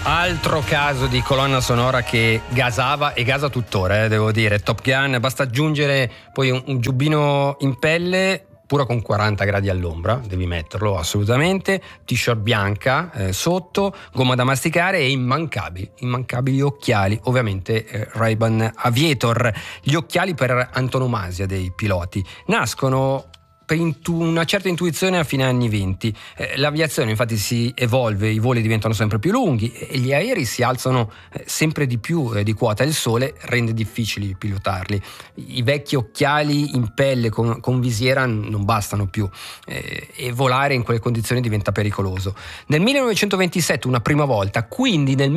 Altro caso di colonna sonora che gasava e gasa tuttora, devo dire. Top Gun, basta aggiungere poi un giubbino in pelle, pure con 40 gradi all'ombra, devi metterlo assolutamente, t-shirt bianca sotto, gomma da masticare e immancabili occhiali, ovviamente Ray-Ban Aviator, gli occhiali per antonomasia dei piloti. Nascono per una certa intuizione a fine anni 20. L'aviazione infatti si evolve, i voli diventano sempre più lunghi e gli aerei si alzano sempre di più di quota, il sole rende difficili pilotarli. I vecchi occhiali in pelle con visiera non bastano più e volare in quelle condizioni diventa pericoloso. Nel 1927 una prima volta, quindi nel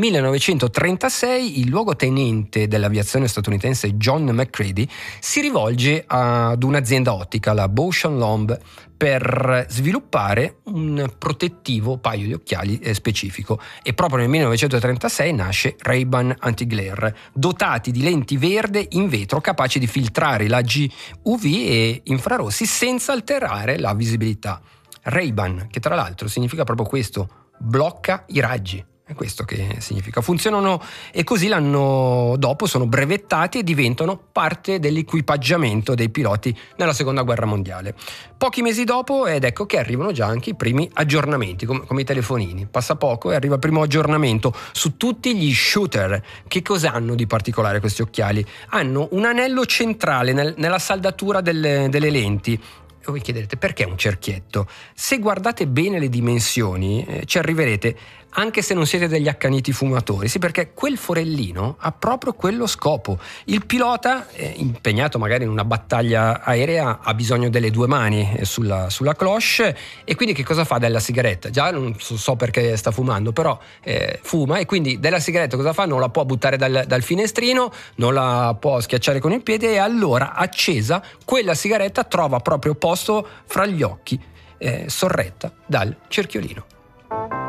1936 il luogotenente dell'aviazione statunitense John McCready si rivolge ad un'azienda ottica, la Bausch & Lomb, per sviluppare un protettivo paio di occhiali specifico, e proprio nel 1936 nasce Ray-Ban Anti-Glare, dotati di lenti verde in vetro capaci di filtrare i raggi UV e infrarossi senza alterare la visibilità. Ray-Ban, che tra l'altro significa proprio questo, blocca i raggi. È questo che significa. Funzionano e così l'anno dopo sono brevettati e diventano parte dell'equipaggiamento dei piloti nella seconda guerra mondiale. Pochi mesi dopo, ed ecco che arrivano già anche i primi aggiornamenti, come i telefonini. Passa poco e arriva il primo aggiornamento su tutti gli shooter. Che cosa hanno di particolare questi occhiali? Hanno un anello centrale nella saldatura delle lenti. E voi chiederete perché un cerchietto? Se guardate bene le dimensioni ci arriverete, anche se non siete degli accaniti fumatori. Sì, perché quel forellino ha proprio quello scopo. Il pilota, impegnato magari in una battaglia aerea, ha bisogno delle due mani sulla cloche, e quindi che cosa fa della sigaretta? Già non so perché sta fumando, però fuma, e quindi della sigaretta cosa fa? Non la può buttare dal finestrino, non la può schiacciare con il piede, e allora, accesa, quella sigaretta trova proprio posto fra gli occhi, sorretta dal cerchiolino.